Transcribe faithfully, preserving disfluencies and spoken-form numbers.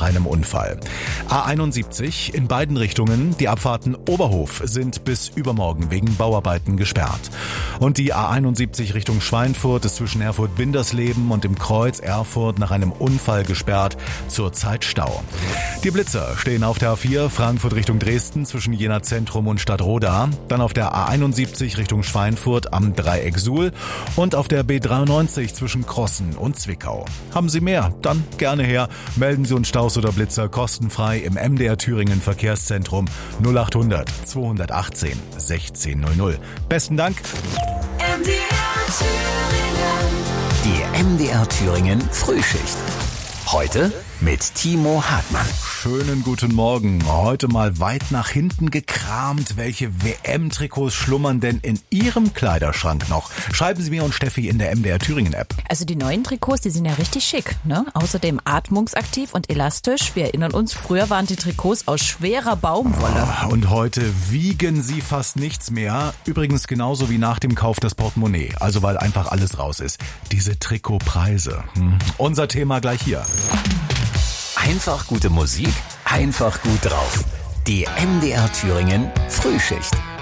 einem Unfall. A einundsiebzig in beiden Richtungen, die Abfahrten Oberhof sind bis übermorgen wegen Bauarbeiten gesperrt. Und die A einundsiebzig Richtung Schweinfurt ist zwischen Erfurt-Bindersleben und dem Kreuz Erfurt nach einem Unfall gesperrt, zurzeit Stau. Die Blitzer stehen auf der A vier Frankfurt Richtung Dresden zwischen Jena Zentrum und Stadtroda, dann auf der A einundsiebzig Richtung Schweinfurt am Dreieck Suhl und auf der B dreiundneunzig zwischen Crossen und Zwickau. Haben Sie mehr? Dann gerne her. Melden Sie uns Staus oder Blitzer kostenfrei im M D R Thüringen Verkehrszentrum null achthundert zweihundertachtzehn sechzehn null null. Besten Dank. M D R Thüringen. Die M D R Thüringen Frühschicht. Heute mit Timo Hartmann. Schönen guten Morgen. Heute mal weit nach hinten gekramt. Welche W M-Trikots schlummern denn in Ihrem Kleiderschrank noch? Schreiben Sie mir und Steffi in der M D R Thüringen-App. Also die neuen Trikots, die sind ja richtig schick, ne? Außerdem atmungsaktiv und elastisch. Wir erinnern uns, früher waren die Trikots aus schwerer Baumwolle. Und heute wiegen sie fast nichts mehr. Übrigens genauso wie nach dem Kauf das Portemonnaie. Also weil einfach alles raus ist. Diese Trikotpreise. Hm. Unser Thema gleich hier. Einfach gute Musik, einfach gut drauf. Die M D R Thüringen Frühschicht.